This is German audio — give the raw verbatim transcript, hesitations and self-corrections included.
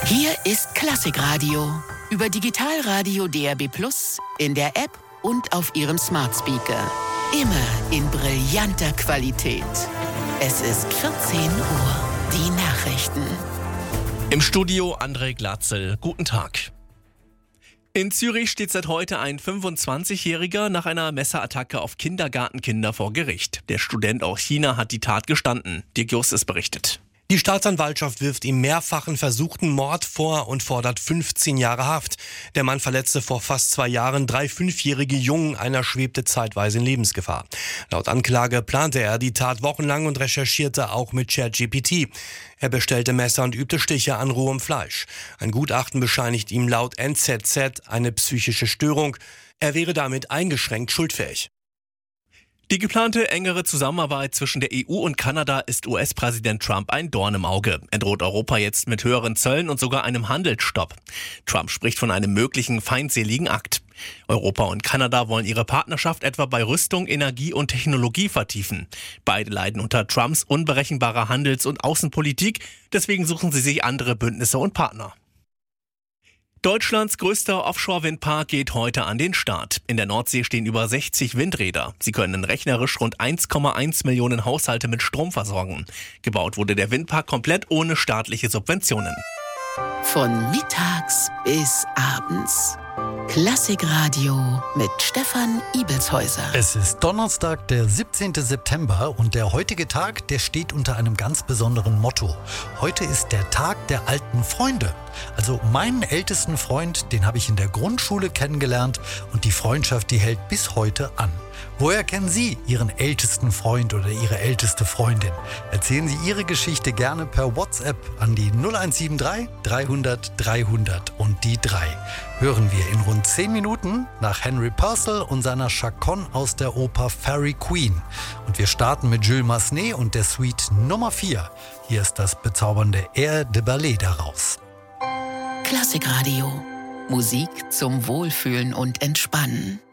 Hier ist Klassikradio. Über Digitalradio D A B plus, in der App und auf Ihrem Smart Speaker. Immer in brillanter Qualität. Es ist vierzehn Uhr. Die Nachrichten. Im Studio André Glatzel. Guten Tag. In Zürich steht seit heute ein fünfundzwanzigjähriger nach einer Messerattacke auf Kindergartenkinder vor Gericht. Der Student aus China hat die Tat gestanden. Dirk Justus berichtet. Die Staatsanwaltschaft wirft ihm mehrfachen versuchten Mord vor und fordert fünfzehn Jahre Haft. Der Mann verletzte vor fast zwei Jahren drei fünfjährige Jungen, einer schwebte zeitweise in Lebensgefahr. Laut Anklage plante er die Tat wochenlang und recherchierte auch mit ChatGPT. Er bestellte Messer und übte Stiche an rohem Fleisch. Ein Gutachten bescheinigt ihm laut N Z Z eine psychische Störung. Er wäre damit eingeschränkt schuldfähig. Die geplante engere Zusammenarbeit zwischen der E U und Kanada ist U S-Präsident Trump ein Dorn im Auge. Er droht Europa jetzt mit höheren Zöllen und sogar einem Handelsstopp. Trump spricht von einem möglichen feindseligen Akt. Europa und Kanada wollen ihre Partnerschaft etwa bei Rüstung, Energie und Technologie vertiefen. Beide leiden unter Trumps unberechenbarer Handels- und Außenpolitik, deswegen suchen sie sich andere Bündnisse und Partner. Deutschlands größter Offshore-Windpark geht heute an den Start. In der Nordsee stehen über sechzig Windräder. Sie können rechnerisch rund eins Komma eins Millionen Haushalte mit Strom versorgen. Gebaut wurde der Windpark komplett ohne staatliche Subventionen. Von mittags bis abends. Klassikradio mit Stefan Ibelshäuser. Es ist Donnerstag, der siebzehnten September und der heutige Tag, der steht unter einem ganz besonderen Motto. Heute ist der Tag der alten Freunde. Also meinen ältesten Freund, den habe ich in der Grundschule kennengelernt und die Freundschaft, die hält bis heute an. Woher kennen Sie Ihren ältesten Freund oder Ihre älteste Freundin? Erzählen Sie Ihre Geschichte gerne per WhatsApp an die null eins sieben drei dreihundert dreihundert und die drei. Hören wir in rund zehn Minuten nach Henry Purcell und seiner Chaconne aus der Oper Fairy Queen. Und wir starten mit Jules Massenet und der Suite Nummer vier. Hier ist das bezaubernde Air de Ballet daraus. Klassikradio. Musik zum Wohlfühlen und Entspannen.